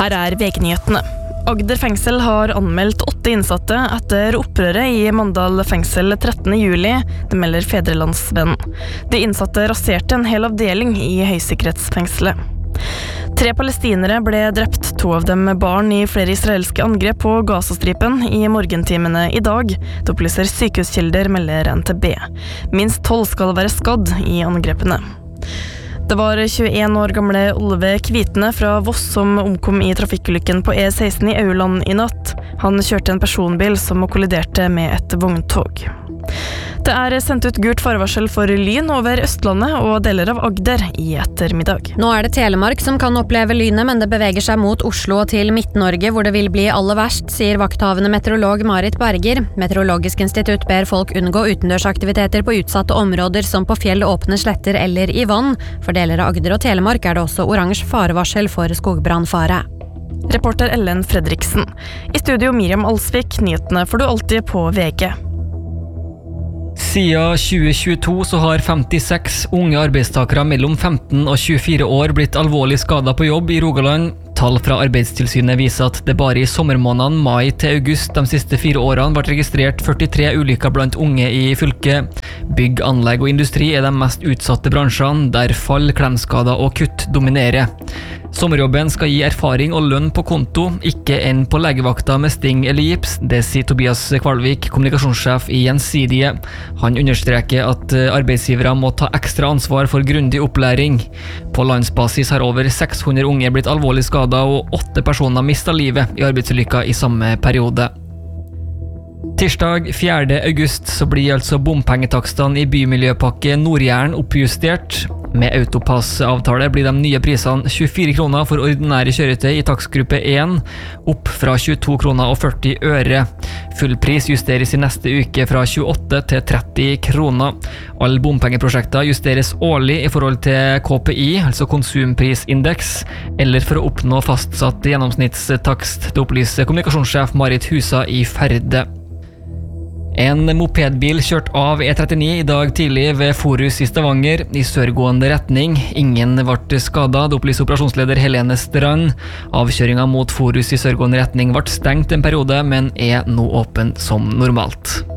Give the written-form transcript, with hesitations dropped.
Her VG-nyhetene. Agder fengsel har anmeldt 8 innsatte etter opprøret i Mandal fengsel 13. juli, det melder Fedrelandsvennen. De innsatte raserte en hel avdeling i høysikkerhetsfengselet. 3 palestinere ble drept, 2 av dem barn i flere israelske angrep på Gazastripen i morgentimene i dag. Det opplyser sykehuskilder, melder NTB. Minst 12 skal være skadd i angrepene. Det var 21 år gamle Olve Kvitne fra Voss som omkom i trafikkulykken på E16 i Auland i natt. Han kjørte en personbil som kolliderte med et vogntog. Det sendt ut gult farevarsel for lyn over Østlandet og deler av Agder i ettermiddag. Nå det Telemark som kan oppleve lynet, men det beveger seg mot Oslo og til Midt-Norge, hvor det vil bli aller verst, sier vakthavende meteorolog Marit Berger. Meteorologisk institutt ber folk unngå utendørsaktiviteter på utsatte områder som på fjell, åpne sletter eller i vann. For deler av Agder og Telemark det også oransje farevarsel for skogbrannfare. Reporter Ellen Fredriksen. I studio Miriam Alsvik, nyhetene får du alltid på VG. Siden 2022 så har 56 unge arbeidstakere mellom 15 og 24 år blitt alvorlig skadet på jobb i Rogaland. Tall fra Arbeidstilsynet viser at det bare i sommermånedene mai til august de siste 4 årene ble registrert 43 ulykker blant unge i fylket. Bygg, anlegg og industri de mest utsatte bransjene, der fall, klemskader og kutt dominerer. Sommerjobben skal gi erfaring og lønn på konto, ikke enn på legevakta med sting eller gips. Det sier Tobias Kvalvik, kommunikasjonssjef i Gjensidige. Han understreker at arbeidsgivere må ta ekstra ansvar for grundig opplæring. På landsbasis har over 600 unge blitt alvorlig skadet, og 8 personer mistet livet i arbeidsulykker i samme periode. Tirsdag 4. august så blir altså bompengetakstene i Bymiljøpakke Nord-Jæren oppjustert. Med autopassavtale blir de nye prisene 24 kroner for ordinære kjøretøy i takstgruppe 1, opp fra 22 kroner og 40 øre. Full pris justeres i neste uke fra 28 til 30 kroner. Alle bompengeprosjekter justeres årlig i forhold til KPI, altså konsumprisindeks, eller for å oppnå fastsatt gjennomsnittstakst. Det opplyser kommunikasjonssjef Marit Husa i Ferde. En mopedbil kjørt av E39 i dag tidlig ved Forus i Stavanger i sørgående retning. Ingen ble skadet, det opplyser operasjonsleder Helene Strand. Avkjøringen mot Forus i sørgående retning ble stengt en periode, men nå åpen som normalt.